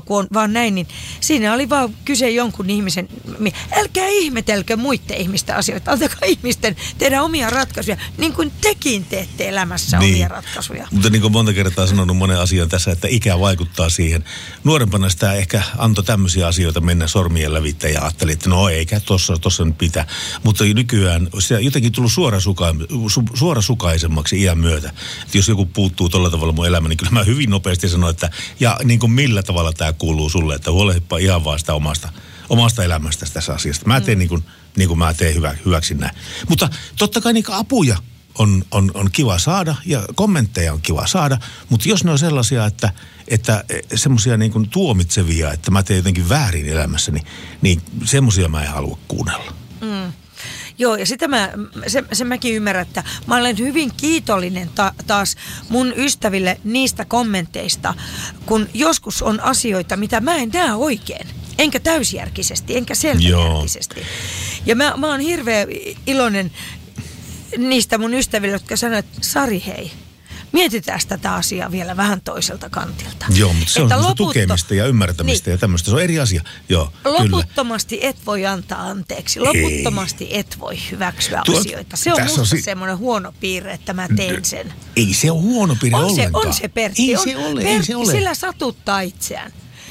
kun on vaan näin, niin siinä oli vaan kyse jonkun ihmisen, älkää ihmetelkö muiden ihmisten asioita, antakaa ihmisten tehdä omia ratkaisuja, niin kuin tekin teette elämässä omia ratkaisuja. Mutta niin kuin monta kertaa sanonut monen asian tässä, että ikä vaikuttaa siihen. Nuorempana sitä ehkä antoi tämmöisiä asioita mennä sormien lävitse ja ajatteli, että no eikä tossa nyt pitää. Mutta nykyään se jotenkin tullut suorasukaisemmaksi iän myötä. Että jos joku puuttuu tolla tavalla mun elämä, niin kyllä mä hyvin nopeasti sanon, että ja niin kuin millä tavalla tämä kuuluu sulle, että huolehdipa ihan vaan sitä omasta elämästä tässä asiasta. Mä teen niin kuin mä teen hyväksi näin. Mutta totta kai niin apuja on kiva saada ja kommentteja on kiva saada, mutta jos ne on sellaisia, että semmoisia niin kuin tuomitsevia, että mä teen jotenkin väärin elämässäni, niin semmoisia mä en halua kuunnella. Joo, ja sitä sen mäkin ymmärrän, että mä olen hyvin kiitollinen taas mun ystäville niistä kommenteista, kun joskus on asioita, mitä mä en näe oikein. Enkä täysjärkisesti, enkä selväjärkisesti. Ja mä oon hirveän iloinen niistä mun ystäville, jotka sanoivat, että Sari hei, mietitään tätä asiaa vielä vähän toiselta kantilta. Joo, mutta se on tukemista ja ymmärtämistä ja tämmöistä. Se on eri asia. Joo, loputtomasti kyllä. Et voi antaa anteeksi. Loputtomasti et voi hyväksyä asioita. Se on musta semmoinen huono piirre, että mä teen sen. Ei se ole huono piirre ollenkaan. On se, Pertti. Ei se ole. Sillä satuttaa itseään.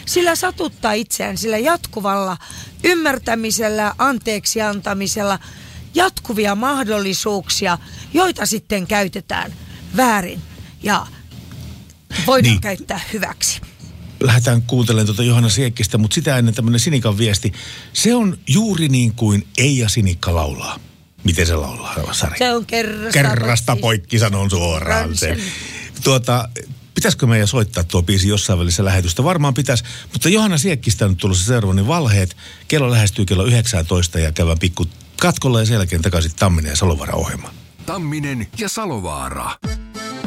Sillä jatkuvalla ymmärtämisellä, anteeksi antamisella, jatkuvia mahdollisuuksia, joita sitten käytetään väärin ja voidaan käyttää hyväksi. Lähdetään kuuntelemaan Johanna Siekkistä, mutta sitä ennen tämmöinen Sinikan viesti. Se on juuri niin kuin Eija Sinikka laulaa. Miten se laulaa, Sari? Se on kerrasta poikki, sanon suoraan sen. Pitäisikö meidän soittaa tuo biisi jossain välissä lähetystä? Varmaan pitäisi, mutta Johanna Siekkistä on nyt tullut se seuraava, valheet. Kello lähestyy kello 19 ja käydään pikku katkolla ja sen jälkeen takaisin Tamminen ja Salovaara ohjelma. Tamminen ja Salovaara.